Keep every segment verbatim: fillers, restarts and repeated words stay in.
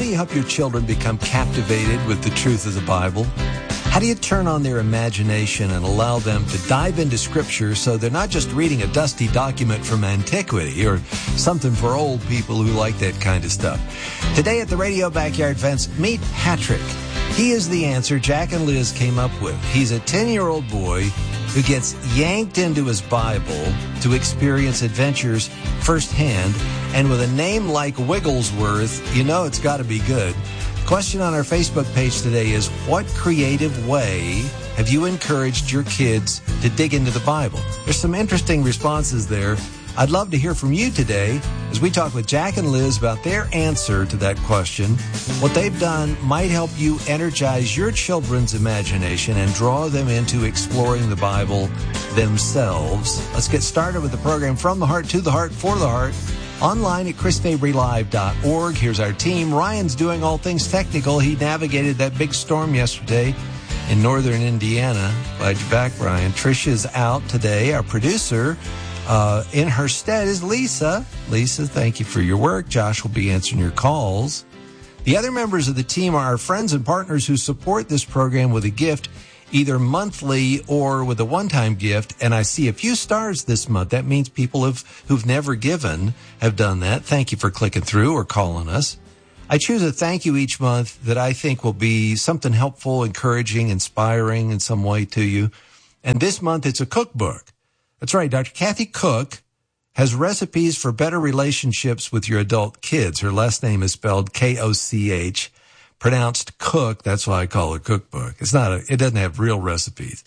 do you help your children become captivated with the truth of the Bible? How do you turn on their imagination and allow them to dive into Scripture so they're not just reading a dusty document from antiquity or something for old people who like that kind of stuff? Today at the Radio Backyard Fence, meet Patrick. He is the answer Jack and Liz came up with. He's a ten-year-old boy who gets yanked into his Bible to experience adventures firsthand. And with a name like Wigglesworth, you know it's got to be good. The question on our Facebook page today is, what creative way have you encouraged your kids to dig into the Bible? There's some interesting responses there. I'd love to hear from you today as we talk with Jack and Liz about their answer to that question. What they've done might help you energize your children's imagination and draw them into exploring the Bible themselves. Let's get started with the program From the Heart to the Heart for the Heart. Online at chris fabry live dot org. Here's our team. Ryan's doing all things technical. He navigated that big storm yesterday in northern Indiana. Glad you're back, Ryan. Trisha's out today. Our producer uh, in her stead is Lisa. Lisa, thank you for your work. Josh will be answering your calls. The other members of the team are our friends and partners who support this program with a gift, either monthly or with a one-time gift. And I see a few stars this month. That means people have, who've never given have done that. Thank you for clicking through or calling us. I choose a thank you each month that I think will be something helpful, encouraging, inspiring in some way to you. And this month, it's a cookbook. That's right. Doctor Kathy Cook has recipes for better relationships with your adult kids. Her last name is spelled K O C H. Pronounced Cook, that's why I call it a cookbook. It's not a, it doesn't have real recipes.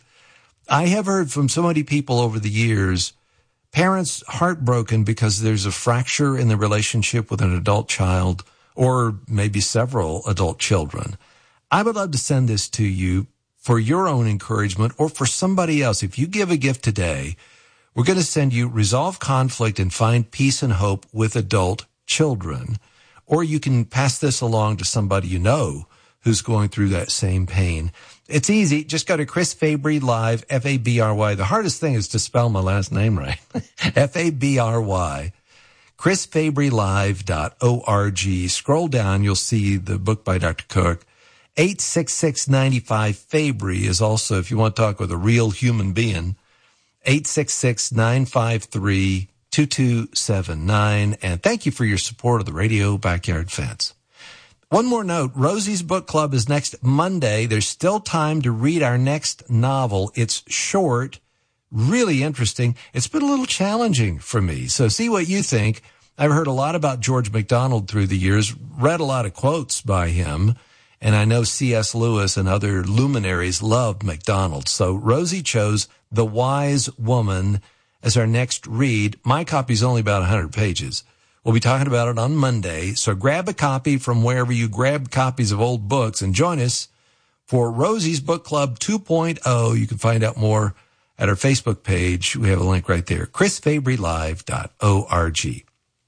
I have heard from so many people over the years, parents heartbroken because there's a fracture in the relationship with an adult child or maybe several adult children. I would love to send this to you for your own encouragement or for somebody else. If you give a gift today, we're going to send you Resolve Conflict and Find Peace and Hope with Adult Children. Or you can pass this along to somebody you know who's going through that same pain. It's easy. Just go to Chris Fabry Live, F A B R Y. The hardest thing is to spell my last name right. F A B R Y. chris fabry live dot org. Scroll down. You'll see the book by Doctor Cook. eight six six, nine five, Fabry is also, if you want to talk with a real human being, eight six six, nine five three, two two seven nine. And thank you for your support of the Radio Backyard Fence. One more note, Rosie's Book Club is next Monday. There's still time to read our next novel. It's short, really interesting. It's been a little challenging for me, so see what you think. I've heard a lot about George MacDonald through the years, read a lot of quotes by him, and I know C S Lewis and other luminaries loved MacDonald. So Rosie chose The Wise Woman as our next read. My copy's only about one hundred pages. We'll be talking about it on Monday, so grab a copy from wherever you grab copies of old books and join us for Rosie's Book Club two point oh. You can find out more at our Facebook page. We have a link right there, chris fabry live dot org.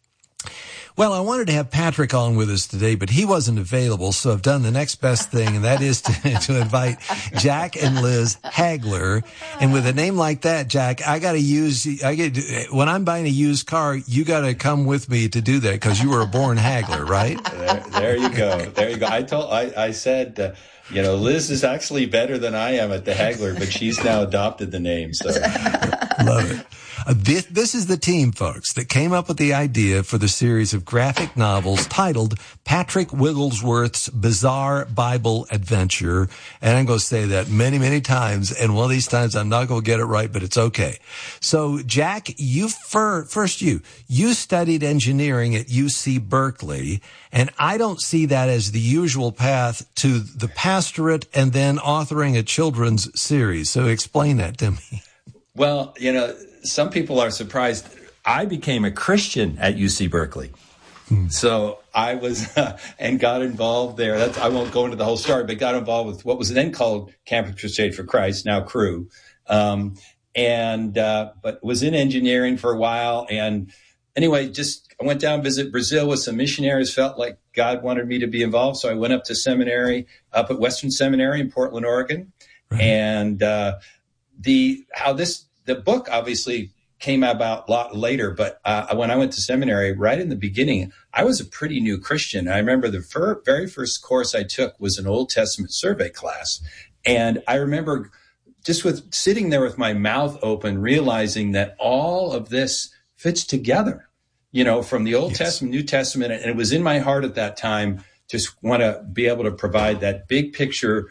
Well, I wanted to have Patrick on with us today, but he wasn't available, so I've done the next best thing, and that is to, to invite Jack and Liz Hagler. And with a name like that, Jack, I got to use, I get, when I'm buying a used car, you got to come with me to do that because you were a born Hagler, right? There, there you go. There you go. I told, I, I said, uh, you know, Liz is actually better than I am at the Hagler, but she's now adopted the name, so. Love it. Uh, this, this is the team, folks, that came up with the idea for the series of graphic novels titled Patrick Wigglesworth's Bizarre Bible Adventure. And I'm going to say that many, many times, and one of these times I'm not going to get it right, but it's okay. So, Jack, you fir- first you, you studied engineering at U C Berkeley, and I don't see that as the usual path to the pastorate and then authoring a children's series. So explain that to me. Well, you know, some people are surprised. I became a Christian at U C Berkeley. Hmm. So I was, uh, and got involved there. That's, I won't go into the whole story, but got involved with what was then called Campus Crusade for Christ, now Cru. Um, and, uh, but was in engineering for a while. And anyway, just I went down to visit Brazil with some missionaries, felt like God wanted me to be involved. So I went up to seminary, up at Western Seminary in Portland, Oregon. Right. And, uh, the, how this, the book obviously came about a lot later. But uh, when I went to seminary, right in the beginning, I was a pretty new Christian. I remember the fir- very first course I took was an Old Testament survey class. And I remember just with sitting there with my mouth open, realizing that all of this fits together, you know, from the Old yes. Testament, New Testament. And it was in my heart at that time, just want to be able to provide that big picture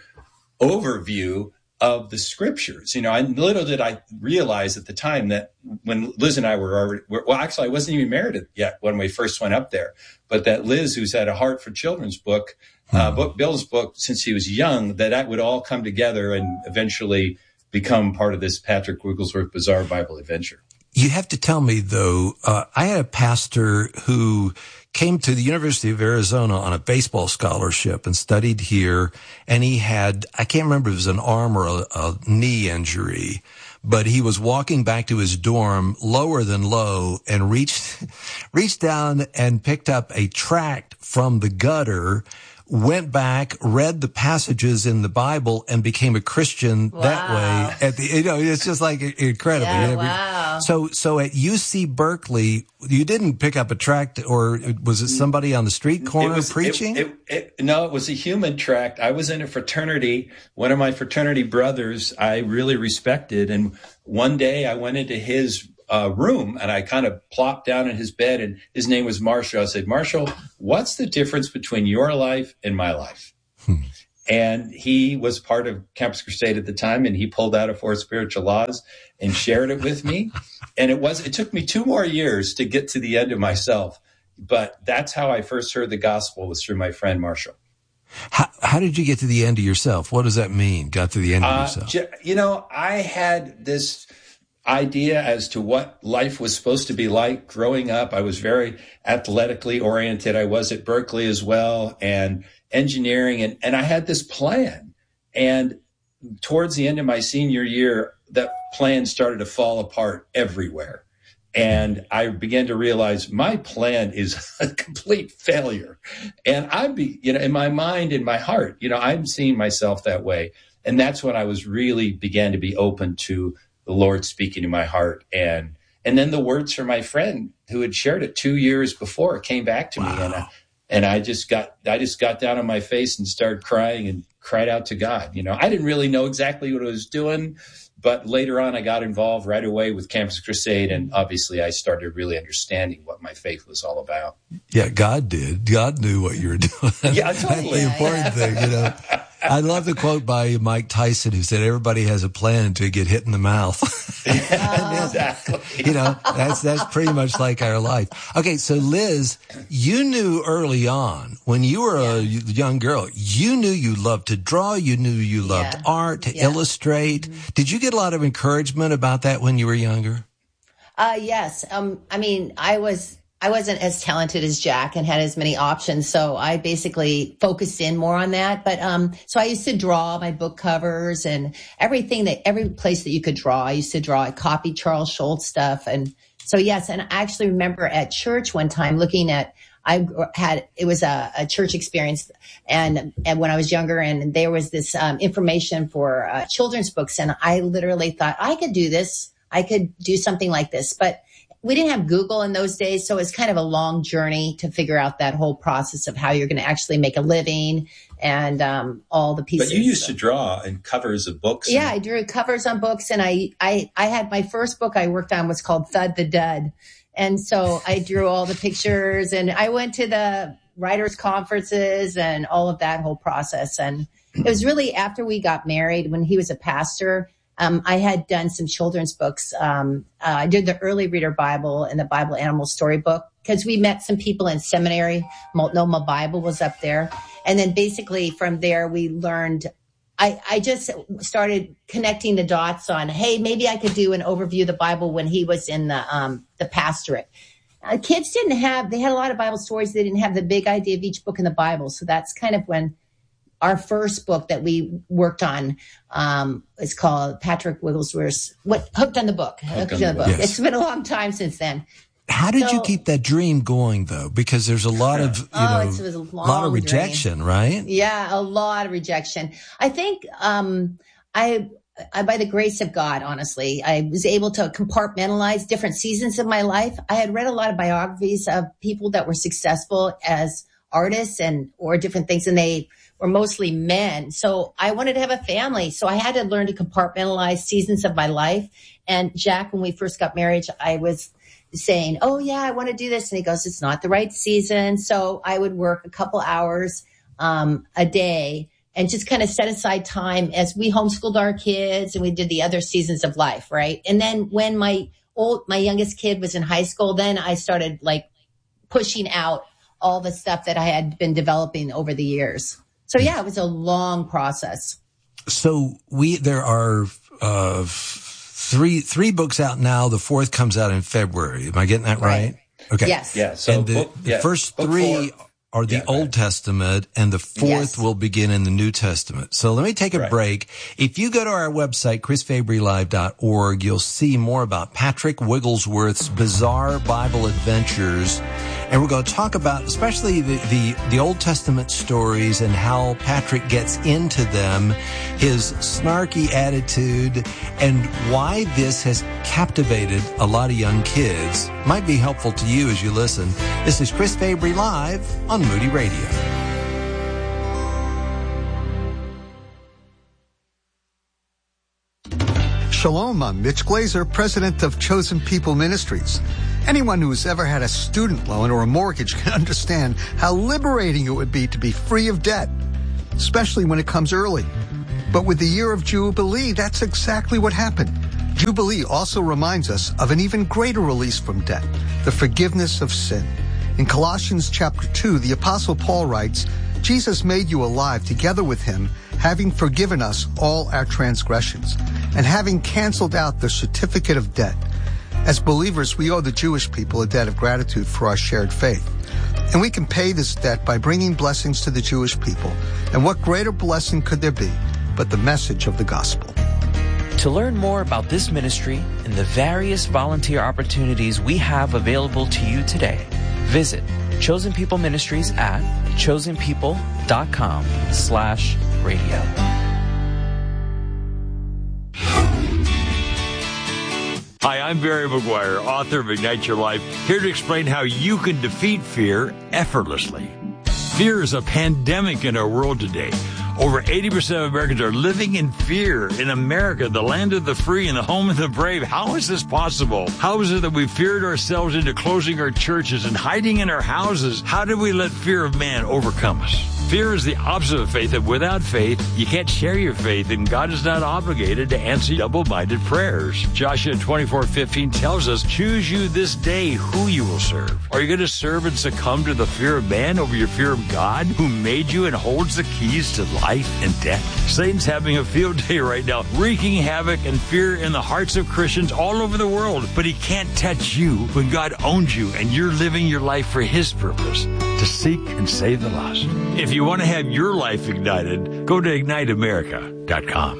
overview of the scriptures. You know, I little did I realize at the time that when Liz and I were already, well, actually, I wasn't even married yet when we first went up there, but that Liz, who's had a heart for children's book, uh, book, Bill's book since he was young, that that would all come together and eventually become part of this Patrick Wigglesworth Bizarre Bible Adventure. You have to tell me, though, uh, I had a pastor who came to the University of Arizona on a baseball scholarship and studied here, and he had, I can't remember if it was an arm or a, a knee injury, but he was walking back to his dorm lower than low and reached, reached down and picked up a tract from the gutter, went back, read the passages in the Bible, and became a Christian wow. that way. At the, you know, it's just like incredible. Yeah, you know, wow. So, so at U C Berkeley, you didn't pick up a tract, or was it somebody on the street corner it was, preaching? It, it, it, no, it was a human tract. I was in a fraternity. One of my fraternity brothers I really respected, and one day I went into his Uh, room and I kind of plopped down in his bed, and his name was Marshall. I said, Marshall, what's the difference between your life and my life? Hmm. And he was part of Campus Crusade at the time, and he pulled out of Four Spiritual Laws and shared it with me. And it was, it took me two more years to get to the end of myself. But that's how I first heard the gospel, was through my friend Marshall. How, how did you get to the end of yourself? What does that mean? Got to the end of uh, yourself? You know, I had this idea as to what life was supposed to be like growing up. I was very athletically oriented. I was at Berkeley as well, and engineering. And, and I had this plan. And towards the end of my senior year, that plan started to fall apart everywhere. And I began to realize my plan is a complete failure. And I'd be, you know, in my mind, in my heart, you know, I'm seeing myself that way. And that's when I was really began to be open to the Lord speaking to my heart. And and then the words from my friend who had shared it two years before came back to wow. me. And I, and I just got I just got down on my face and started crying and cried out to God. You know, I didn't really know exactly what I was doing, but later on I got involved right away with Campus Crusade. And obviously I started really understanding what my faith was all about. Yeah, God did. God knew what you were doing. Yeah, totally. That's the important yeah. thing, you know. I love the quote by Mike Tyson, who said, everybody has a plan until you get hit in the mouth. Yeah, exactly. You know, that's, that's pretty much like our life. Okay. So Liz, you knew early on when you were a young girl, you knew you loved to draw. You knew you loved yeah. art, to yeah. illustrate. Mm-hmm. Did you get a lot of encouragement about that when you were younger? Uh, yes. Um, I mean, I was, I wasn't as talented as Jack and had as many options. So I basically focused in more on that. But, um, so I used to draw my book covers and everything that, every place that you could draw. I used to draw. I copied Charles Schultz stuff. And so, yes. And I actually remember at church one time looking at, I had, it was a, a church experience. And, and when I was younger, and there was this, um, information for, uh, children's books. And I literally thought I could do this. I could do something like this. But we didn't have Google in those days, so it's kind of a long journey to figure out that whole process of how you're going to actually make a living and um, all the pieces. But you used to draw in covers of books. Yeah, I drew covers on books, and I, I, I had my first book I worked on was called Thud the Dud. And so I drew all the pictures, and I went to the writers' conferences and all of that whole process. And it was really after we got married, when he was a pastor, Um, I had done some children's books. Um, uh, I did the Early Reader Bible and the Bible Animal Storybook because we met some people in seminary. Multnomah Bible was up there. And then basically from there, we learned, I, I just started connecting the dots on, hey, maybe I could do an overview of the Bible when he was in the, um, the pastorate. Uh, kids didn't have, they had a lot of Bible stories. They didn't have the big idea of each book in the Bible. So that's kind of when our first book that we worked on um, is called Patrick Wigglesworth's what Hooked on the Book. Hooked on the book. Yes. It's been a long time since then. How did so, you keep that dream going, though? Because there's a lot of, you oh, know, it was a long lot of rejection, dream. Right? Yeah, a lot of rejection. I think um, I I, by the grace of God, honestly, I was able to compartmentalize different seasons of my life. I had read a lot of biographies of people that were successful as artists and or different things, and they were mostly men. So I wanted to have a family. So I had to learn to compartmentalize seasons of my life. And Jack, when we first got married, I was saying, oh, yeah, I want to do this. And he goes, it's not the right season. So I would work a couple hours um, a day and just kind of set aside time as we homeschooled our kids and we did the other seasons of life, right? And then when my old, my youngest kid was in high school, then I started like pushing out all the stuff that I had been developing over the years. So yeah, it was a long process. So we, there are, uh, three, three books out now. The fourth comes out in February. Am I getting that right? right? Okay. Yes. Yeah. So and the, book, the yeah, first three four. are the yeah, Old right. Testament, and the fourth Yes. will begin in the New Testament. So let me take a Right. break. If you go to our website, chris fabry live dot org, you'll see more about Patrick Wigglesworth's bizarre Bible adventures. And we're going to talk about especially the, the, the Old Testament stories and how Patrick gets into them, his snarky attitude, and why this has captivated a lot of young kids. Might be helpful to you as you listen. This is Chris Fabry Live on Moody Radio. Shalom, I'm Mitch Glazer, president of Chosen People Ministries. Anyone who's ever had a student loan or a mortgage can understand how liberating it would be to be free of debt, especially when it comes early. But with the year of Jubilee, that's exactly what happened. Jubilee also reminds us of an even greater release from debt, the forgiveness of sin. In Colossians chapter two, the Apostle Paul writes, Jesus made you alive together with him, having forgiven us all our transgressions, and having canceled out the certificate of debt. As believers, we owe the Jewish people a debt of gratitude for our shared faith. And we can pay this debt by bringing blessings to the Jewish people. And what greater blessing could there be but the message of the gospel? To learn more about this ministry and the various volunteer opportunities we have available to you today, visit Chosen People Ministries at chosenpeople.com slash radio. Hi, I'm Barry McGuire, author of Ignite Your Life, here to explain how you can defeat fear effortlessly. Fear is a pandemic in our world today. Over eighty percent of Americans are living in fear. In America, the land of the free and the home of the brave. How is this possible? How is it that we feared ourselves into closing our churches and hiding in our houses? How did we let fear of man overcome us? Fear is the opposite of faith, and without faith, you can't share your faith, and God is not obligated to answer double-minded prayers. Joshua twenty-four fifteen tells us, choose you this day who you will serve. Are you going to serve and succumb to the fear of man over your fear of God, who made you and holds the keys to life and death? Satan's having a field day right now, wreaking havoc and fear in the hearts of Christians all over the world, but he can't touch you when God owns you and you're living your life for his purpose, to seek and save the lost. If you want to have your life ignited, go to ignite america dot com.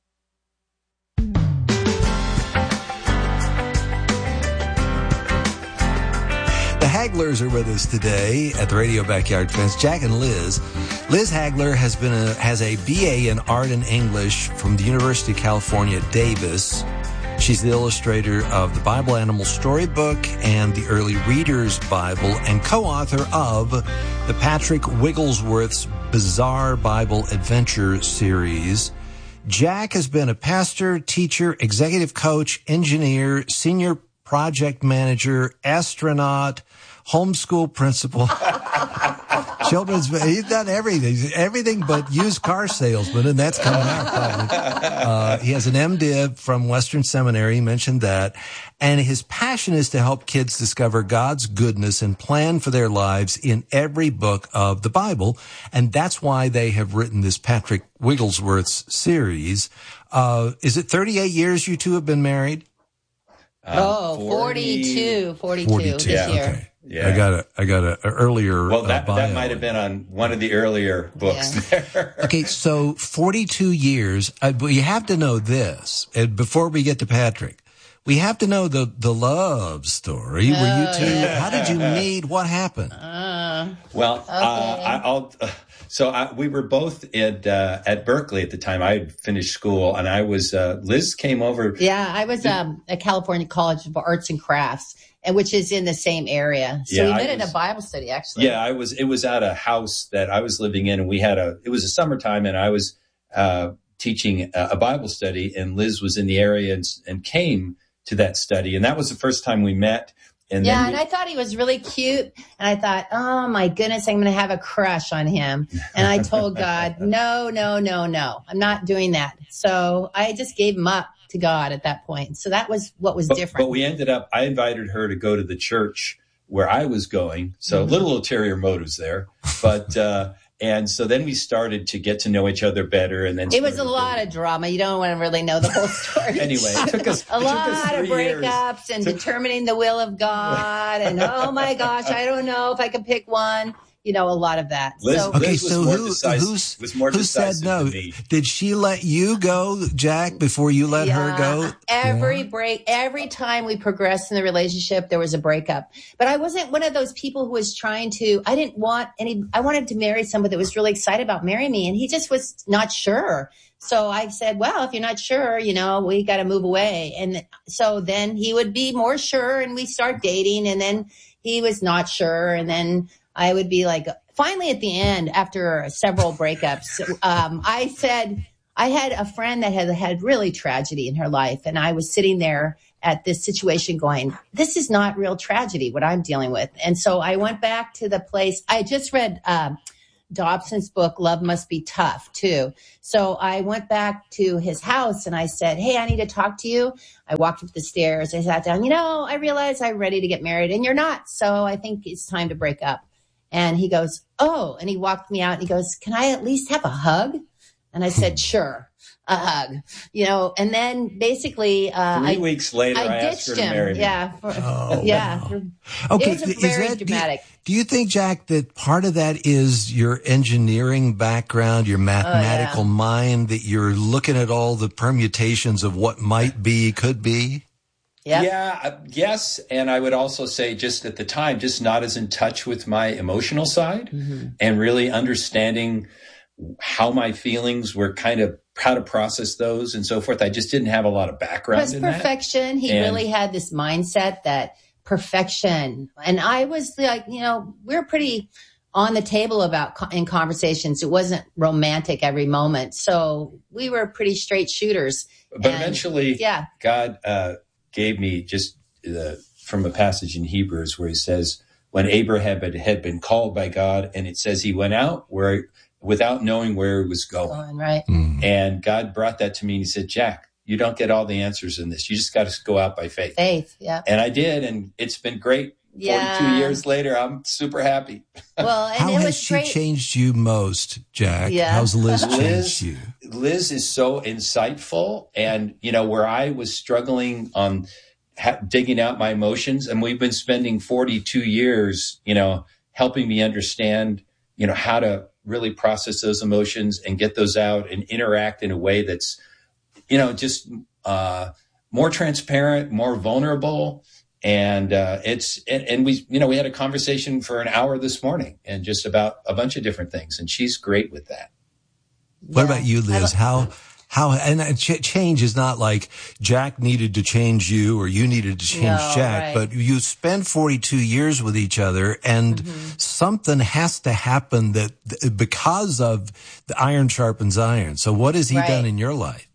The Haglers are with us today at the Radio Backyard Fence, Jack and Liz. Liz Hagler has been a, has a B A in Art and English from the University of California, Davis. She's the illustrator of the Bible Animal Storybook and the Early Reader's Bible, and co-author of the Patrick Wigglesworth's Bizarre Bible Adventure series. Jack has been a pastor, teacher, executive coach, engineer, senior project manager, astronaut, homeschool principal, children's, he's done everything, everything but used car salesman, and that's coming out probably. Uh, he has an M Div from Western Seminary, he mentioned that, and his passion is to help kids discover God's goodness and plan for their lives in every book of the Bible, and that's why they have written this Patrick Wigglesworth's series. Uh, is it thirty-eight years you two have been married? Um, oh, forty-two, forty-two, forty-two this yeah, year. Okay. Yeah. I got a, I got a, a earlier. Well, that, uh, that might have been on one of the earlier books Yeah. there. Okay, so forty-two years. Uh, but you have to know this, and before we get to Patrick, we have to know the the love story. Oh, Were you two? yeah. How did you meet? What happened? Uh, Well, okay. uh, I, I'll. Uh, So I, we were both at uh, at Berkeley at the time. I had finished school, and I was uh, Liz came over. Yeah, I was um, at California College of Arts and Crafts, and which is in the same area. So Yeah, we I met in was- a Bible study, actually. Yeah, I was. It was at a house that I was living in, and we had a. It was a summertime, and I was uh, teaching a, a Bible study, and Liz was in the area and, and came to that study, and that was the first time we met. And Yeah, then and I thought he was really cute. And I thought, oh my goodness, I'm going to have a crush on him. And I told God, no, no, no, no, I'm not doing that. So I just gave him up to God at that point. So that was what was but, different. but we ended up. I invited her to go to the church where I was going, so Mm-hmm. little ulterior motives there. But uh, and so then we started to get to know each other better, and then It was a started lot dating. of drama. You don't want to really know the whole story. Anyway, it took us a it took us lot of three years. breakups and Took- determining the will of God. And oh my gosh, I don't know if I could pick one. You know, a lot of that. Liz- so Okay, Liz was so more who, decisive- who's, was more who said decisive no? than me. Did she let you go, Jack, before you let her Yeah, go? Every Yeah. break, every time we progressed in the relationship, there was a breakup. But I wasn't one of those people who was trying to, I didn't want any, I wanted to marry somebody that was really excited about marrying me. And he just was not sure. So I said, well, if you're not sure, you know, we got to move away. And so then he would be more sure and we start dating. And then he was not sure. And then I would be like, finally at the end, after several breakups, um, I said, I had a friend that had had really tragedy in her life. And I was sitting there at this situation going, this is not real tragedy, what I'm dealing with. And so I went back to the place. I just read um, Dobson's book, Love Must Be Tough, too. So I went back to his house and I said, hey, I need to talk to you. I walked up the stairs. I sat down. You know, I realize I'm ready to get married and you're not. So I think it's time to break up. And he goes, oh, and he walked me out and he goes, can I at least have a hug? And I said, sure, a hug, you know, and then basically, uh, Three I, weeks later, I, I asked her ditched to marry him. me. Yeah. For- Oh, yeah. wow. Okay, It was is very that, do you- dramatic. Do you think, Jack, that part of that is your engineering background, your mathematical mind, that you're looking at all the permutations of what might be, could be? Yep. Yeah, uh, yes. And I would also say just at the time, just not as in touch with my emotional side Mm-hmm. and really understanding how my feelings were kind of how to process those and so forth. I just didn't have a lot of background Because in that. perfection, he And- really had this mindset that perfection. And I was like, you know, we're pretty on the table about co- in conversations. It wasn't romantic every moment. So we were pretty straight shooters. But And, eventually, yeah. God uh, gave me just uh, from a passage in Hebrews where he says, when Abraham had, had been called by God, and it says he went out where without knowing where he was going. Going, right. And God brought that to me and he said, Jack, you don't get all the answers in this. You just got to go out by faith. Faith. Yeah. And I did. And it's been great. Yeah. forty-two years later, I'm super happy. Well, and How it has was she great. changed you most, Jack? Yeah. How's Liz changed Liz, you? Liz is so insightful. And, you know, where I was struggling on ha- digging out my emotions, and we've been spending forty-two years, you know, helping me understand, you know, how to really process those emotions and get those out and interact in a way that's, you know, just uh, more transparent, more vulnerable. And uh, it's and, and we, you know, we had a conversation for an hour this morning and just about a bunch of different things. And she's great with that. What Yeah. about you, I Liz? don't- How, how, and uh, ch- change is not like Jack needed to change you or you needed to change No, Jack, right. but you spend forty-two years with each other and Mm-hmm. something has to happen that because of the iron sharpens iron. So what has he Right. done in your life?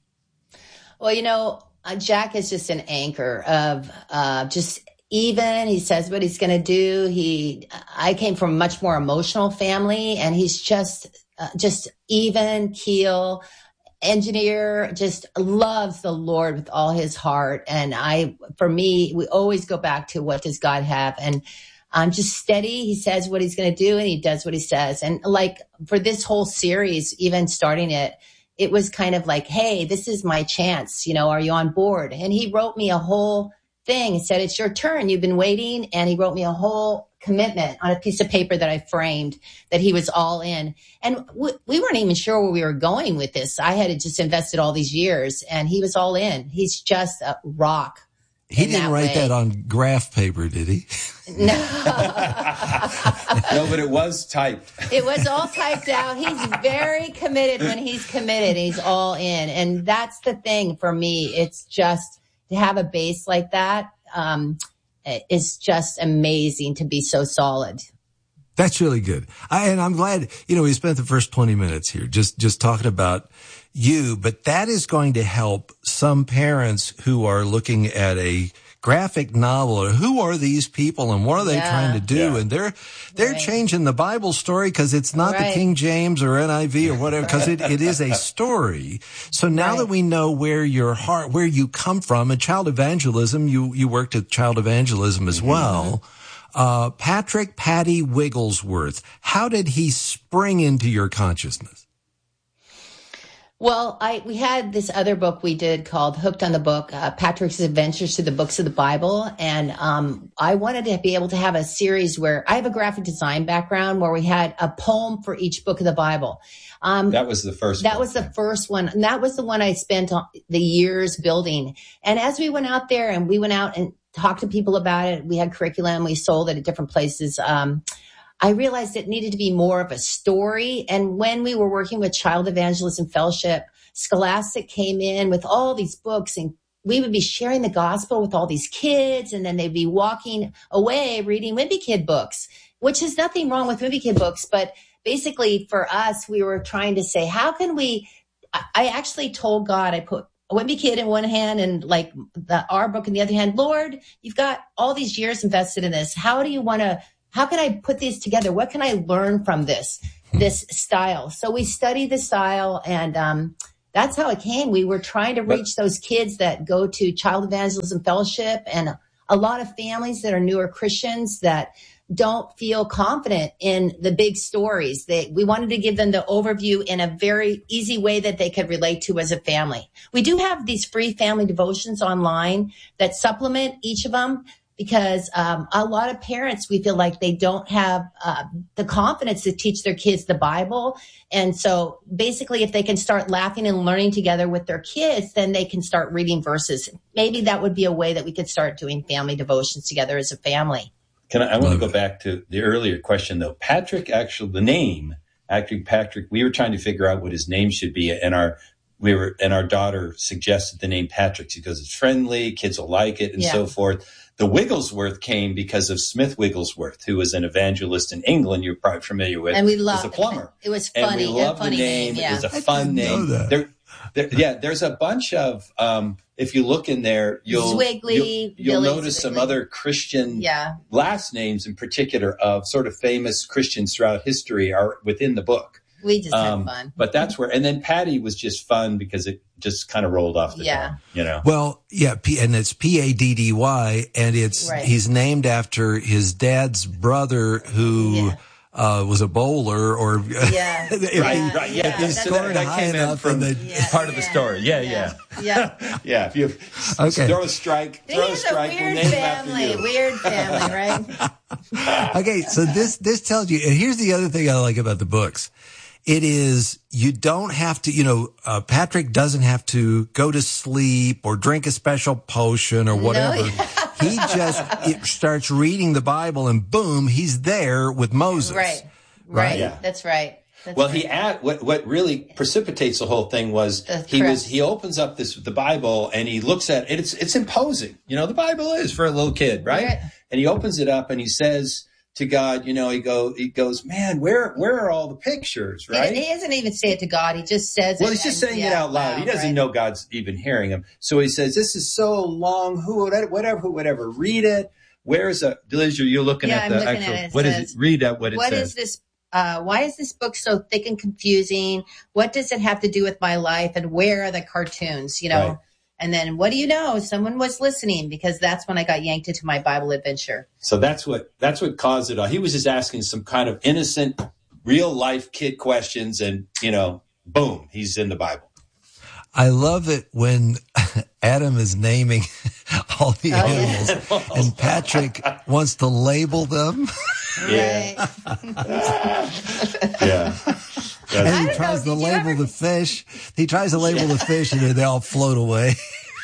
Well, you know, uh, Jack is just an anchor of uh, just even. He says what he's going to do. He, I came from a much more emotional family, and he's just, uh, just even keel. Engineer, just loves the Lord with all his heart. And I, for me, we always go back to what does God have? And I'm just steady. He says what he's going to do and he does what he says. And like for this whole series, even starting it, it was kind of like, hey, this is my chance. You know, are you on board? And he wrote me a whole thing. He said, it's your turn. You've been waiting. And he wrote me a whole commitment on a piece of paper that I framed that he was all in. And we, we weren't even sure where we were going with this. I had just invested all these years and he was all in. He's just a rock. He in didn't that write way. that on graph paper, did he? No. No, but it was typed. It was all typed out. He's very committed when he's committed. He's all in. And that's the thing for me. It's just to have a base like that um, is just amazing to be so solid. That's really good. I, and I'm glad, you know, we spent the first twenty minutes here just, just talking about you, but that is going to help some parents who are looking at a graphic novel or who are these people and what are they Yeah. trying to do? Yeah. And they're, they're Right. changing the Bible story because it's not Right. the King James or N I V or whatever, because it, it is a story. So now Right. that we know where your heart, where you come from, and child evangelism, you, you worked at child evangelism as well. Uh, Patrick Patty Wigglesworth, how did he spring into your consciousness? Well, I we had this other book we did called Hooked on the Book, uh, Patrick's Adventures Through the Books of the Bible. And um, I wanted to be able to have a series where I have a graphic design background where we had a poem for each book of the Bible. Um, That was the first That one. was the first one. And that was the one I spent the years building. And as we went out there and we went out and talked to people about it, we had curriculum, we sold it at different places. Um, I realized it needed to be more of a story. And when we were working with Child Evangelism Fellowship, Scholastic came in with all these books and we would be sharing the gospel with all these kids. And then they'd be walking away reading Wimpy Kid books, which is nothing wrong with Wimpy Kid books. But basically for us, we were trying to say, how can we, I, I actually told God, I put a Wimpy Kid in one hand and like the, our book in the other hand. Lord, you've got all these years invested in this. How do you want to, how can I put these together? What can I learn from this, this style? So we studied the style and, um, that's how it came. We were trying to reach those kids that go to Child Evangelism Fellowship and a lot of families that are newer Christians that don't feel confident in the big stories. They, we wanted to give them the overview in a very easy way that they could relate to as a family. We do have these free family devotions online that supplement each of them because um, a lot of parents, we feel like they don't have uh, the confidence to teach their kids the Bible. And so basically, if they can start laughing and learning together with their kids, then they can start reading verses. Maybe that would be a way that we could start doing family devotions together as a family. Can I, I want to go back to the earlier question, though. Patrick, actually, the name, actually, Patrick, we were trying to figure out what his name should be. And our we were and our daughter suggested the name Patrick because it's friendly, kids will like it, and Yeah. so forth. The Wigglesworth came because of Smith Wigglesworth, who was an evangelist in England you're probably familiar with. And we was loved a plumber. it. It was And funny. we a loved funny the name. yeah. It was a I fun didn't know name. that. There, there, yeah, there's a bunch of, um, if you look in there, you'll, Zwiggly, you'll, you'll Billy notice some Zwiggly. other Christian Yeah. last names in particular of sort of famous Christians throughout history are within the book. We just Um, had fun. but that's where, and then Patty was just fun because it just kind of rolled off the Yeah. tongue, you know? Well, yeah, P, and it's P A D D Y, and it's Right. he's named after his dad's brother who Yeah. uh, was a bowler, or Yeah. If Right, he- right, yeah. Yeah, This- that's so that, right. that High came in enough from and the Yeah, part of the yeah, story. Yeah, yeah. Yeah. Yeah, if you Okay. throw a strike, He throw a is a strike, we'll weird name it after family. you. Weird family, right? Okay, so this this tells you, and here's the other thing I like about the books. It is, you don't have to, you know, uh, Patrick doesn't have to go to sleep or drink a special potion or whatever. He just it starts reading the Bible and boom, he's there with Moses. Right. Right. Right. Yeah. That's right. That's Well, right. he add what what really precipitates the whole thing was That's he was correct. he opens up this the Bible and he looks at it. It's it's imposing, you know. The Bible is for a little kid, right? Right. And he opens it up and he says to God, you know, he go he goes, man, where where are all the pictures, He- right? He, doesn't even say it to God. He just says it. Well, he's just and- saying it yeah, out loud. He wow, doesn't right. know God's even hearing him. So he says, "This is so long. Who would whatever who would ever read it? Where's a Liz? You're looking Yeah, at I'm the looking actual. at it. It What is says, it? Read out what it What says. is this? Uh, why is this book so thick and confusing? What does it have to do with my life? And where are the cartoons? You know. Right. And then what do you know? Someone was listening because that's when I got yanked into my Bible adventure. So that's what that's what caused it all. He was just asking some kind of innocent, real life kid questions, and you know, boom, he's in the Bible. I love it when Adam is naming all the Oh, animals yeah. and Patrick wants to label them. Yeah. Right. Yeah. And I he don't tries know, to did you label ever- the fish. He tries to label the fish and then they all float away.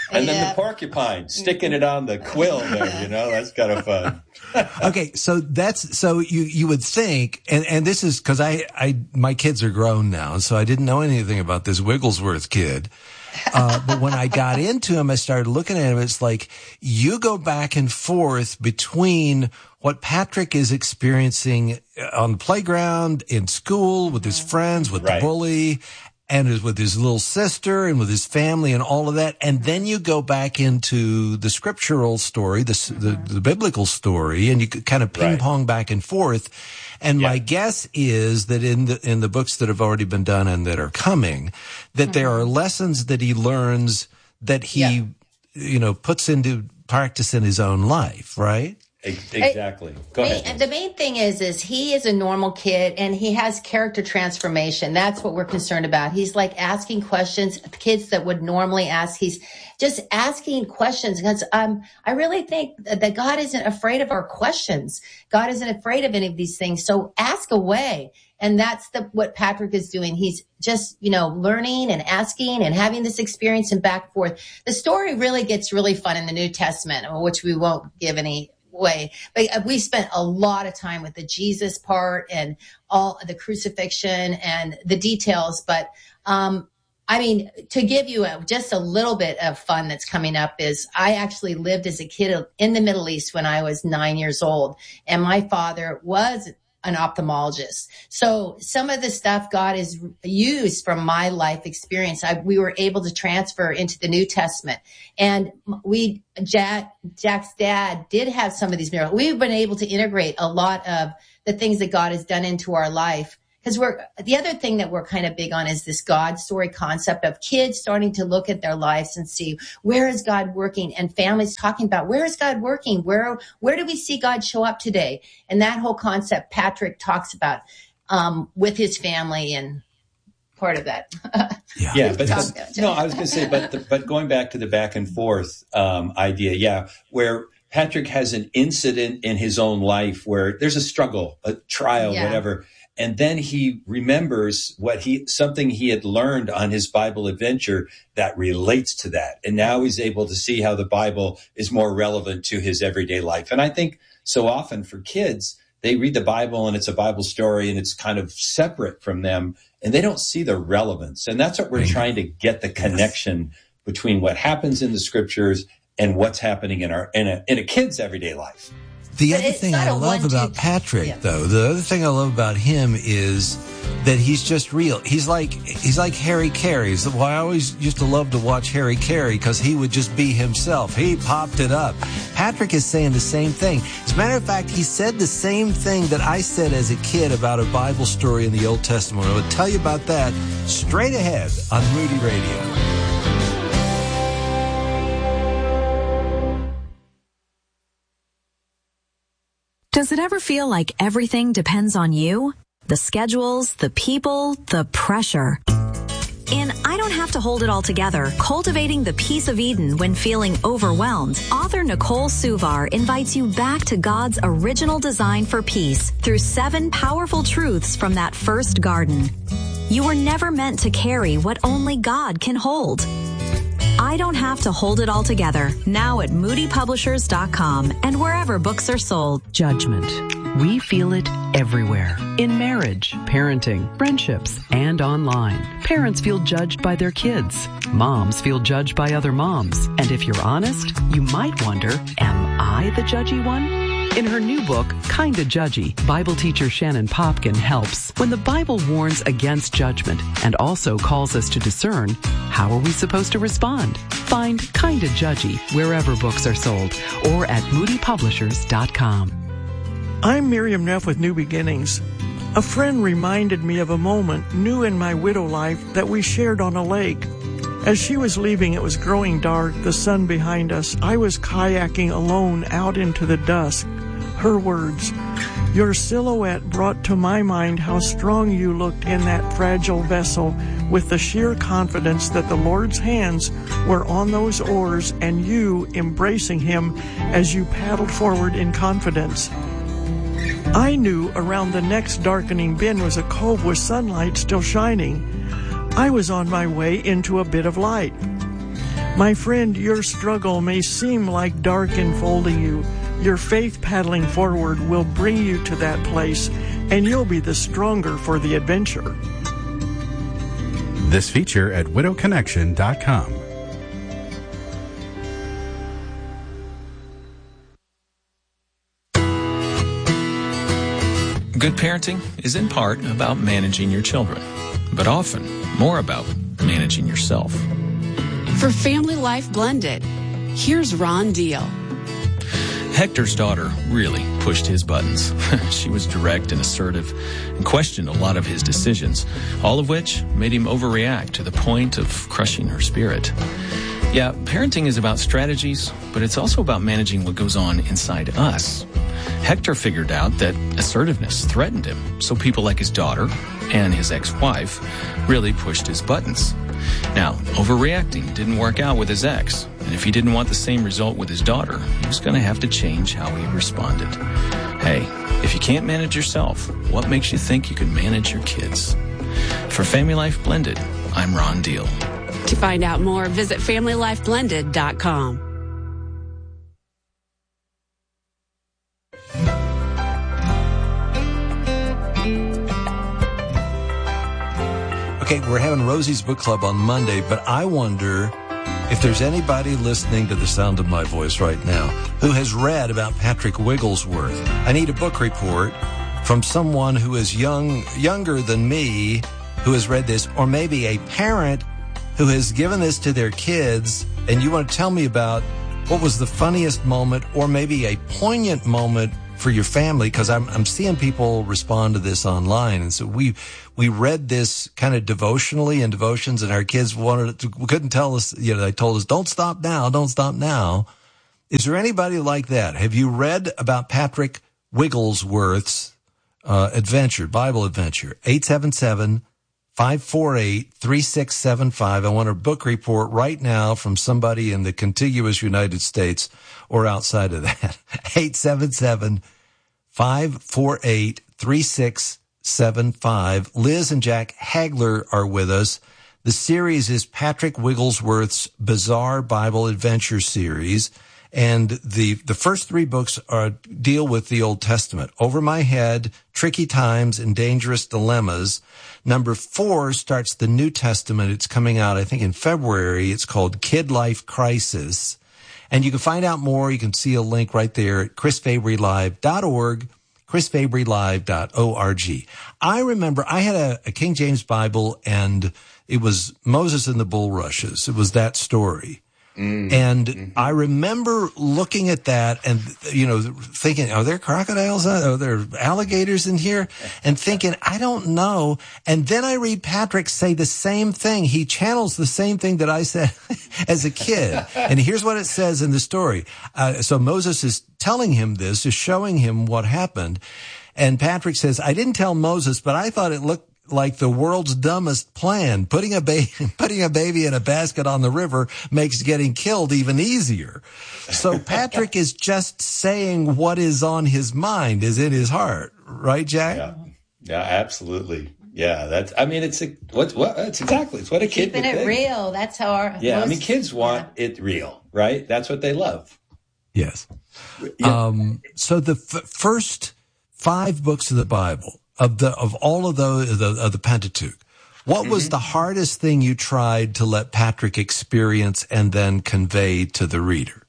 And then Yeah. the porcupine, sticking it on the quill there, you know, that's kind of fun. Okay, so that's so you you would think, and and this is because I I my kids are grown now, so I didn't know anything about this Wigglesworth kid. Uh, but when I got into him, I started looking at him. It's like you go back and forth between what Patrick is experiencing on the playground, in school, with his friends, with Right. the bully, and is with his little sister and with his family and all of that. And then you go back into the scriptural story, the, the, the biblical story, and you kind of ping Right. pong back and forth. And Yeah. my guess is that in the, in the books that have already been done and that are coming, that there are lessons that he learns that he, Yeah. you know, puts into practice in his own life, right? Ex- Exactly. Go Main- ahead. The main thing is, is he is a normal kid and he has character transformation. That's what we're concerned about. He's like asking questions, kids that would normally ask. He's just asking questions because um, I really think that that God isn't afraid of our questions. God isn't afraid of any of these things. So ask away. And that's the, what Patrick is doing. He's just, you know, learning and asking and having this experience and back and forth. The story really gets really fun in the New Testament, which we won't give any way. But we spent a lot of time with the Jesus part and all the crucifixion and the details. But, um, I mean, to give you a, just a little bit of fun that's coming up is I actually lived as a kid in the Middle East when I was nine years old. And my father was an ophthalmologist. So some of the stuff God has used from my life experience, I, we were able to transfer into the New Testament. And we, Jack, Jack's dad did have some of these miracles. We've been able to integrate a lot of the things that God has done into our life. Because we're, the other thing that we're kind of big on is this God story concept of kids starting to look at their lives and see, where is God working? And families talking about, where is God working? Where, where do we see God show up today? And that whole concept Patrick talks about, um, with his family and part of that. Yeah. Yeah, but Talk this- about it. no, I was going to say, but the, but going back to the back and forth um, idea, yeah, where Patrick has an incident in his own life where there's a struggle, a trial, Yeah. whatever, and then he remembers what he something he had learned on his Bible adventure that relates to that, and now he's able to see how the Bible is more relevant to his everyday life. And I think so often for kids, they read the Bible and it's a Bible story and it's kind of separate from them, and they don't see the relevance. And that's what we're trying to get, the connection between what happens in the scriptures and what's happening in our in a, in a kid's everyday life. The But other it's thing not I a love one, about two- Patrick, yeah. though, the other thing I love about him is that he's just real. He's like he's like Harry Carey. So, well, I always used to love to watch Harry Carey because he would just be himself. He popped it up. Patrick is saying the same thing. As a matter of fact, he said the same thing that I said as a kid about a Bible story in the Old Testament. I will tell you about that straight ahead on Moody Radio. Does it ever feel like everything depends on you? The schedules, the people, the pressure. In I Don't Have to Hold It All Together, Cultivating the Peace of Eden When Feeling Overwhelmed, author Nicole Suvar invites you back to God's original design for peace through seven powerful truths from that first garden. You were never meant to carry what only God can hold. I Don't Have to Hold It All Together, now at moody publishers dot com and wherever books are sold. Judgment. We feel it everywhere. In marriage, parenting, friendships, and online. Parents feel judged by their kids. Moms feel judged by other moms. And if you're honest, you might wonder, am I the judgy one? In her new book, Kinda Judgy, Bible teacher Shannon Popkin helps. When the Bible warns against judgment and also calls us to discern, how are we supposed to respond? Find Kinda Judgy wherever books are sold or at moody publishers dot com. I'm Miriam Neff with New Beginnings. A friend reminded me of a moment new in my widow life that we shared on a lake. As she was leaving, it was growing dark, the sun behind us. I was kayaking alone out into the dusk. Her words, "Your silhouette brought to my mind how strong you looked in that fragile vessel, with the sheer confidence that the Lord's hands were on those oars and you embracing him as you paddled forward in confidence." I knew around the next darkening bend was a cove with sunlight still shining. I was on my way into a bit of light. My friend, your struggle may seem like dark enfolding you. Your faith paddling forward will bring you to that place, and you'll be the stronger for the adventure. This feature at widow connection dot com. Good parenting is in part about managing your children, but often more about managing yourself. For Family Life Blended, here's Ron Deal. Hector's daughter really pushed his buttons. She was direct and assertive and questioned a lot of his decisions, all of which made him overreact to the point of crushing her spirit. Yeah, parenting is about strategies, but it's also about managing what goes on inside us. Hector figured out that assertiveness threatened him, so people like his daughter and his ex-wife really pushed his buttons. Now, overreacting didn't work out with his ex, and if he didn't want the same result with his daughter, he was going to have to change how he responded. Hey, if you can't manage yourself, what makes you think you can manage your kids? For Family Life Blended, I'm Ron Deal. To find out more, visit family life blended dot com. Okay, we're having Rosie's Book Club on Monday, but I wonder if there's anybody listening to the sound of my voice right now who has read about Patrick Wigglesworth. I need a book report from someone who is young, younger than me, who has read this, or maybe a parent who has given this to their kids, and you want to tell me about what was the funniest moment or maybe a poignant moment for your family, because I'm I'm seeing people respond to this online, and so we we read this kind of devotionally in devotions, and our kids wanted to, couldn't tell us, you know, they told us, don't stop now, don't stop now. Is there anybody like that? Have you read about Patrick Wigglesworth's uh, adventure, Bible adventure? eight seven seven, five four eight, three six seven five. I want a book report right now from somebody in the contiguous United States or outside of that. eight seven seven, five four eight, three six seven five. Liz and Jack Hagler are with us. The series is Patrick Wigglesworth's Bizarre Bible Adventure Series. And the, the first three books are deal with the Old Testament. Over My Head, Tricky Times, and Dangerous Dilemmas. Number four starts the New Testament. It's coming out, I think, in February. It's called Kid Life Crisis. And you can find out more. You can see a link right there at chris fabry live dot org, chris fabry live dot org. I remember I had a, a King James Bible, and it was Moses and the Bulrushes. It was that story. Mm-hmm. And mm-hmm. I remember looking at that and, you know, thinking, are there crocodiles? Are there alligators in here? And thinking, I don't know. And then I read Patrick say the same thing. He channels the same thing that I said as a kid. And here's what it says in the story. Uh, so Moses is telling him this, is showing him what happened. And Patrick says, I didn't tell Moses, but I thought it looked like the world's dumbest plan. Putting a baby, putting a baby in a basket on the river makes getting killed even easier. So Patrick is just saying what is on his mind, is in his heart, right, Jack? Yeah, yeah, absolutely. Yeah, that's. I mean, it's a, what's what? That's exactly. It's what a kid keeping would it think. real. That's how our yeah. most, I mean, kids want yeah. it real, right? That's what they love. Yes. Yeah. Um. So the f- first five books of the Bible. Of the of all of those of the, of the Pentateuch, what mm-hmm. was the hardest thing you tried to let Patrick experience and then convey to the reader?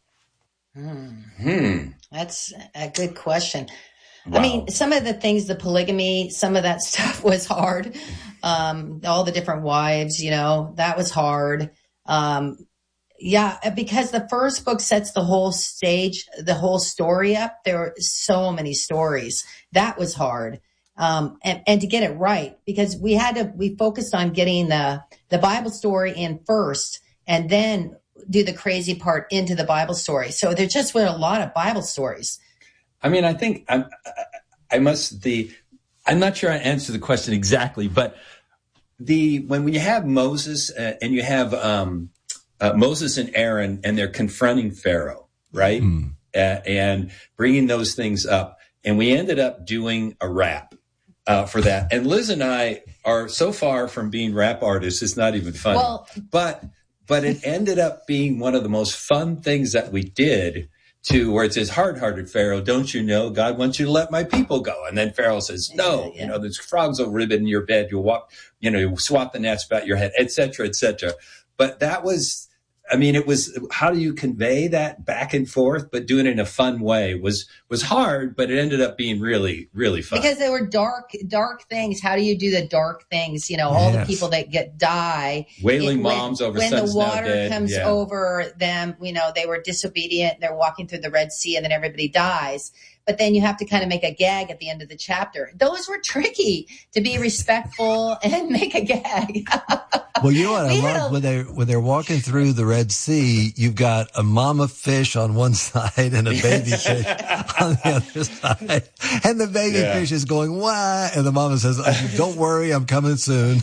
Hmm. That's a good question. Wow. I mean, some of the things, the polygamy, some of that stuff was hard. Um, all the different wives, you know, that was hard. Um, yeah, because the first book sets the whole stage, the whole story up. There were so many stories. That was hard. Um, and, and to get it right, because we had to, we focused on getting the, the Bible story in first and then do the crazy part into the Bible story. So there just were a lot of Bible stories. I mean, I think I'm, I must, the, I'm not sure I answered the question exactly, but the, when, when you have Moses uh, and you have, um, uh, Moses and Aaron and they're confronting Pharaoh, right? Mm. Uh, and bringing those things up. And we ended up doing a rap. Uh, for that. And Liz and I are so far from being rap artists, it's not even funny. Well, but but it ended up being one of the most fun things that we did, to where it says, hard-hearted Pharaoh, don't you know God wants you to let my people go? And then Pharaoh says, no, yeah, yeah. you know, there's frogs will ribbon your bed. You'll walk, you know, you swap the nets about your head, et cetera, et cetera. But that was, I mean, it was, how do you convey that back and forth, but doing it in a fun way was, was hard, but it ended up being really, really fun. Because they were dark, dark things. How do you do the dark things? You know, yes. all the people that get die. Wailing it, moms when, over when sons the water now dead. comes yeah. over them, you know, they were disobedient. They're walking through the Red Sea and then everybody dies. But then you have to kind of make a gag at the end of the chapter. Those were tricky, to be respectful and make a gag. Well, you know what I We had love a- when they're when they're walking through the Red Sea, you've got a mama fish on one side and a baby fish on the other side, and the baby Yeah. fish is going why, and the mama says, oh, "Don't worry, I'm coming soon."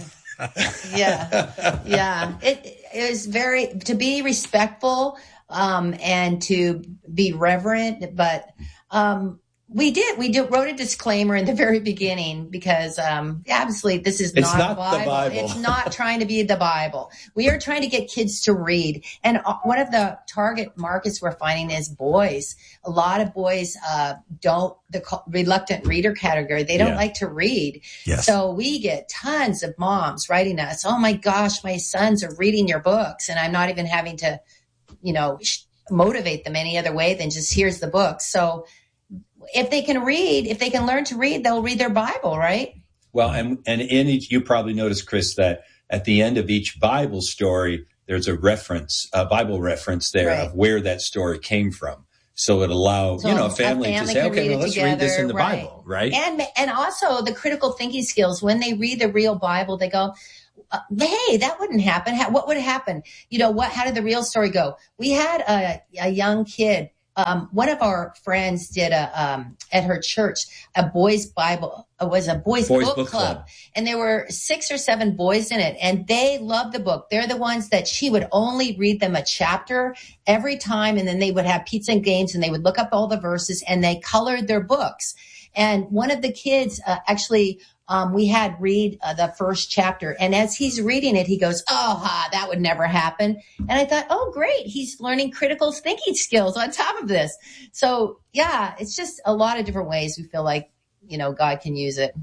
yeah, yeah. It, it was very, to be respectful um, and to be reverent, but um, we did. We did, wrote a disclaimer in the very beginning because um, obviously this is It's not, not a Bible. the Bible. It's not trying to be the Bible. We are trying to get kids to read. And uh, one of the target markets we're finding is boys. A lot of boys uh, don't, the co- reluctant reader category, they don't Yeah. like to read. Yes. So we get tons of moms writing us, oh my gosh, my sons are reading your books. And I'm not even having to, you know, sh- motivate them any other way than just here's the book. So if they can read, if they can learn to read, they'll read their Bible, right? Well, and, and in each, you probably noticed, Chris, that at the end of each Bible story, there's a reference, a Bible reference there Right. of where that story came from. So it allows, So you know, a a family, family to say, can okay, read well, it let's read this in the together, Bible, right? And and also the critical thinking skills. When they read the real Bible, they go, uh, hey, that wouldn't happen. How, what would happen? You know, what? How did the real story go? We had a, a young kid. Um, one of our friends did a um, at her church a boys' Bible. It was a boys', Boys' book, book club. club. And there were six or seven boys in it, and they loved the book. They're the ones that she would only read them a chapter every time, and then they would have pizza and games, and they would look up all the verses, and they colored their books. And one of the kids uh, actually. Um, we had read uh, the first chapter, and as he's reading it, he goes, oh, ha, that would never happen. And I thought, oh, great. He's learning critical thinking skills on top of this. So, yeah, it's just a lot of different ways we feel like, you know, God can use it.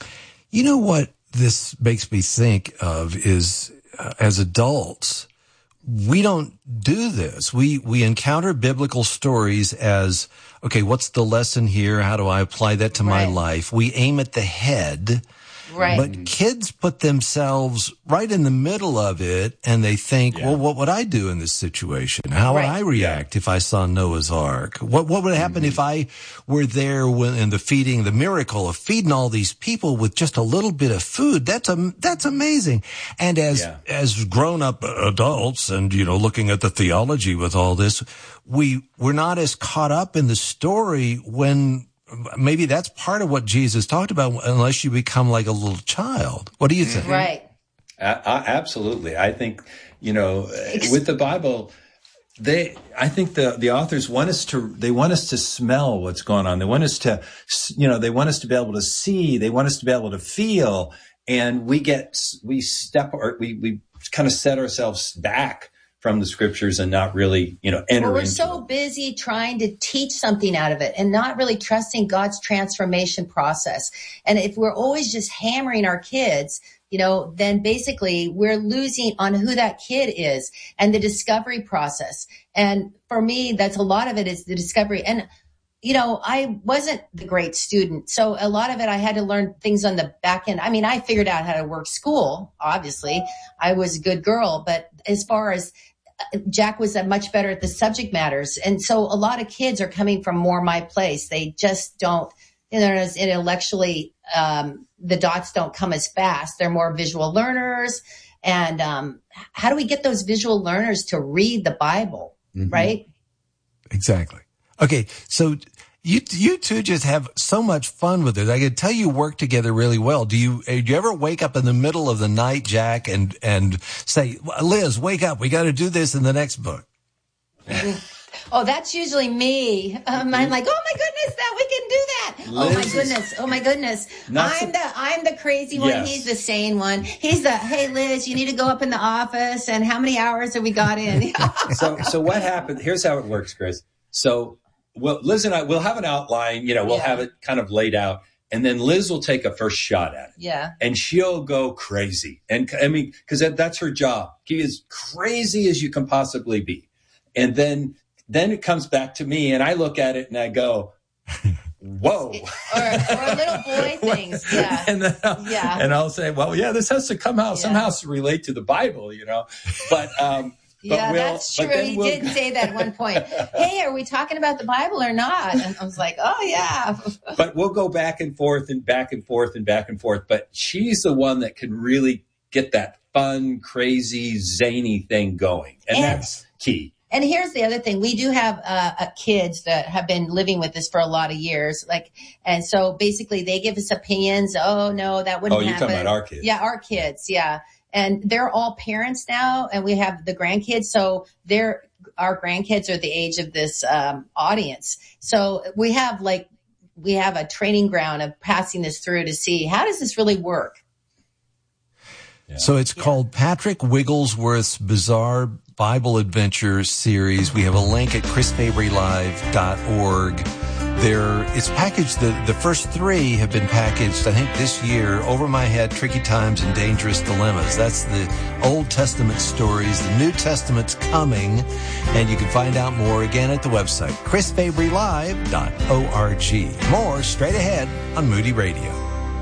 You know what this makes me think of is uh, as adults, we don't do this. We, we encounter biblical stories as, okay, what's the lesson here? How do I apply that to my Right. life? We aim at the head. Right. But kids put themselves right in the middle of it, and they think, Yeah. well, what would I do in this situation? How would Right. I react if I saw Noah's Ark? What what would happen if I were there when in the feeding, the miracle of feeding all these people with just a little bit of food? That's a, that's amazing. And as Yeah. as grown up adults, and you know, looking at the theology with all this, we we're not as caught up in the story when. Maybe that's part of what Jesus talked about, unless you become like a little child. What do you think? Right. Uh, uh, absolutely. I think, you know, with the Bible, they, I think the, the authors want us to, they want us to smell what's going on. They want us to, you know, they want us to be able to see. They want us to be able to feel. And we get, we step, or we, we kind of set ourselves back from the scriptures and not really, you know, enter Well, we're into so it. busy trying to teach something out of it and not really trusting God's transformation process. And if we're always just hammering our kids, you know, then basically we're losing on who that kid is and the discovery process. And for me, that's a lot of it is the discovery. And, you know, I wasn't the great student. So a lot of it, I had to learn things on the back end. I mean, I figured out how to work school, obviously. I was a good girl. But as far as Jack was uh, much better at the subject matters. And so a lot of kids are coming from more my place. They just don't, you know, as intellectually, um, the dots don't come as fast. They're more visual learners. And um, how do we get those visual learners to read the Bible, Mm-hmm. right? Exactly. Okay, so you you two just have so much fun with it. I can tell you work together really well. Do you do you ever wake up in the middle of the night, Jack, and and say, Liz, wake up, we got to do this in the next book? Oh, that's usually me. Um, I'm like, oh my goodness, that we can do that. oh my goodness! Oh my goodness! I'm so, the I'm the crazy one. Yes. He's the sane one. He's the hey Liz, you need to go up in the office. And how many hours have we got in? so so what happened? Here's how it works, Chris. So well, Liz and I we'll have an outline. You know, we'll yeah. have it kind of laid out, and then Liz will take a first shot at it. Yeah, and she'll go crazy. And I mean, because that, that's her job. Be as crazy as you can possibly be, and then then it comes back to me, and I look at it and I go, whoa. or, or little boy things, yeah. and then I'll, yeah. And I'll say, well, yeah, this has to come out yeah. somehow to relate to the Bible, you know. But um, but yeah, we'll, that's true. But he we'll... did say that at one point. Hey, are we talking about the Bible or not? And I was like, oh yeah. But we'll go back and forth and back and forth and back and forth. But she's the one that can really get that fun, crazy, zany thing going, and, and that's key. And here's the other thing. We do have uh, uh, kids that have been living with us for a lot of years. Like, and so basically they give us opinions. Oh, no, that wouldn't happen. Oh, you're happen. talking about our kids. Yeah, our kids. Yeah. And they're all parents now, and we have the grandkids. So they're, our grandkids are the age of this um, audience. So we have like, we have a training ground of passing this through to see how does this really work? Yeah. So it's yeah. called Patrick Wigglesworth's Bizarre Bible Adventure series. We have a link at chris fabry live dot org. There, it's packaged. The, the first three have been packaged, I think, this year. Over My Head, Tricky Times, and Dangerous Dilemmas. That's the Old Testament stories. The New Testament's coming, and you can find out more again at the website, chris fabry live dot org. More straight ahead on Moody Radio.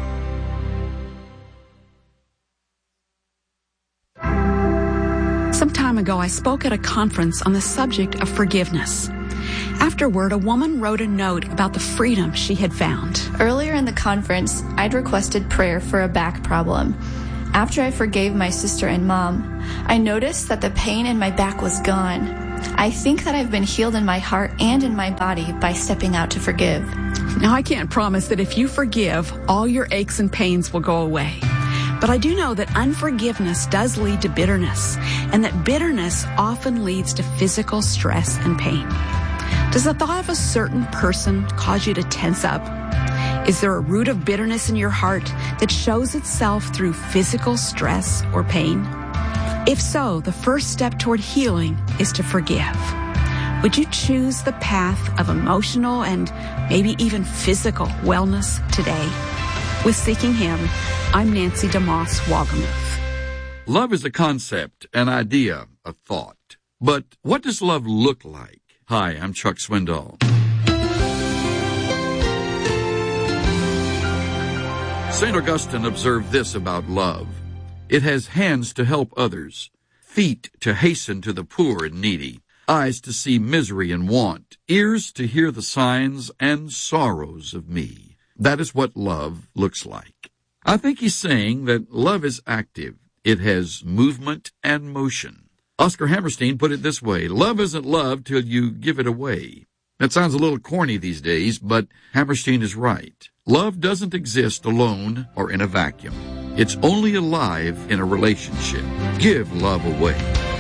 Some time ago, I spoke at a conference on the subject of forgiveness. Afterward, a woman wrote a note about the freedom she had found. Earlier in the conference, I'd requested prayer for a back problem. After I forgave my sister and mom, I noticed that the pain in my back was gone. I think that I've been healed in my heart and in my body by stepping out to forgive. Now, I can't promise that if you forgive, all your aches and pains will go away. But I do know that unforgiveness does lead to bitterness, and that bitterness often leads to physical stress and pain. Does the thought of a certain person cause you to tense up? Is there a root of bitterness in your heart that shows itself through physical stress or pain? If so, the first step toward healing is to forgive. Would you choose the path of emotional and maybe even physical wellness today? With Seeking Him, I'm Nancy DeMoss Wagamuth. Love is a concept, an idea, a thought. But what does love look like? Hi, I'm Chuck Swindoll. Saint Augustine observed this about love. It has hands to help others, feet to hasten to the poor and needy, eyes to see misery and want, ears to hear the signs and sorrows of me. That is what love looks like. I think he's saying that love is active. It has movement and motion. Oscar Hammerstein put it this way: love isn't love till you give it away. That sounds a little corny these days, but Hammerstein is right. Love doesn't exist alone or in a vacuum. It's only alive in a relationship. Give love away.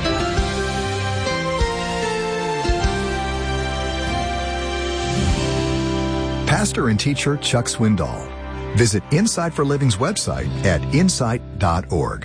Pastor and teacher Chuck Swindoll. Visit Insight for Living's website at insight dot org.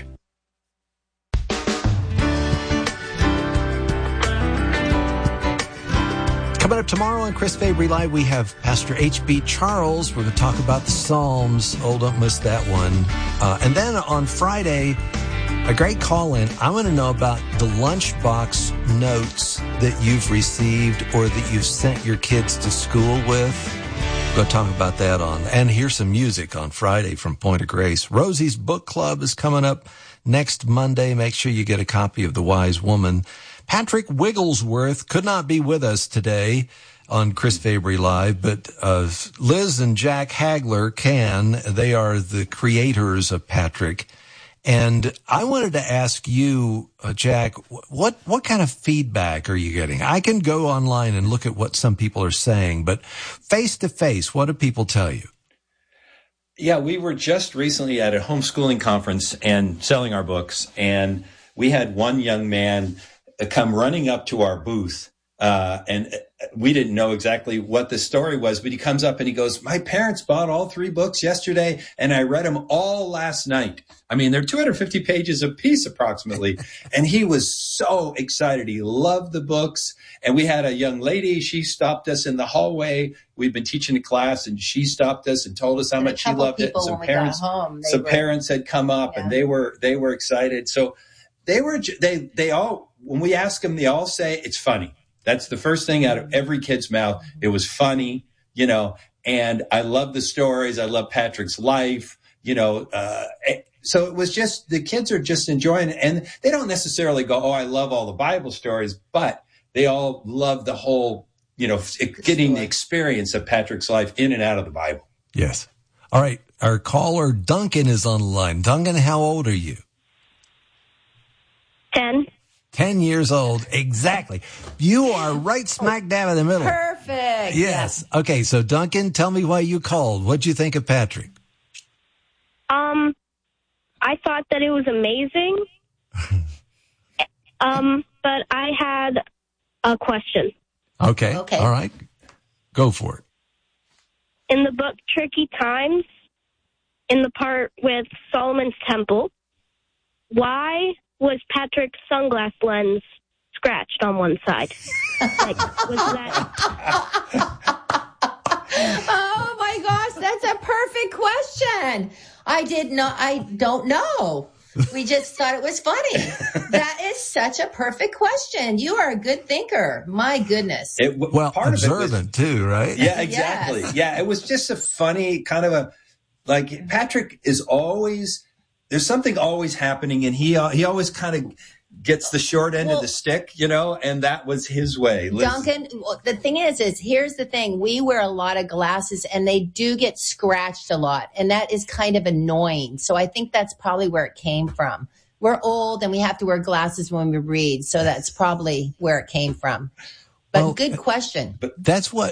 Coming up tomorrow on Chris Fabry Live, we have Pastor H B Charles. We're going to talk about the Psalms. Oh, don't miss that one. Uh, and then on Friday, a great call-in. I want to know about the lunchbox notes that you've received or that you've sent your kids to school with. We'll talk about that on. And here's some music on Friday from Point of Grace. Rosie's Book Club is coming up next Monday. Make sure you get a copy of The Wise Woman. Patrick Wigglesworth could not be with us today on Chris Fabry Live, but uh, Liz and Jack Hagler can. They are the creators of Patrick. And I wanted to ask you, uh, Jack, what what kind of feedback are you getting? I can go online and look at what some people are saying, but face to face, what do people tell you? Yeah, we were just recently at a homeschooling conference and selling our books, and we had one young man come running up to our booth Uh, and we didn't know exactly what the story was, but he comes up and he goes, my parents bought all three books yesterday and I read them all last night. I mean, they're two hundred fifty pages a piece approximately. And he was so excited. He loved the books. And we had a young lady. She stopped us in the hallway. We'd been teaching a class and she stopped us and told us how And a much she couple loved it. people, Some when we got parents, home, they some were- parents had come up Yeah. and they were, they were excited. So they were, ju- they, they all, when we ask them, they all say it's funny. That's the first thing out of every kid's mouth. It was funny, you know, and I love the stories. I love Patrick's life, you know. Uh, so it was just, the kids are just enjoying it. And they don't necessarily go, oh, I love all the Bible stories, but they all love the whole, you know, getting the experience of Patrick's life in and out of the Bible. Yes. All right. Our caller, Duncan, is on the line. Duncan, how old are you? Ten. Ten years old. Exactly. You are right smack dab in the middle. Perfect. Yes. Okay. So Duncan, tell me why you called. What'd you think of Patrick? Um, I thought that it was amazing. um, but I had a question. Okay. Okay. All right. Go for it. In the book Tricky Times, in the part with Solomon's Temple, why was Patrick's sunglass lens scratched on one side? Like, was that... Oh my gosh, that's a perfect question. I did not, I don't know. We just thought it was funny. That is such a perfect question. You are a good thinker. My goodness. It, Well, part of it was- observant too, right? Yeah, exactly. Yes. Yeah, it was just a funny kind of a, like, Patrick is always, there's something always happening, and he uh, he always kind of gets the short end Well, of the stick, you know, and that was his way. Liz- Duncan, well, the thing is, is here's the thing. We wear a lot of glasses and they do get scratched a lot. And that is kind of annoying. So I think that's probably where it came from. We're old and we have to wear glasses when we read. So that's probably where it came from. But Well, good question. That's what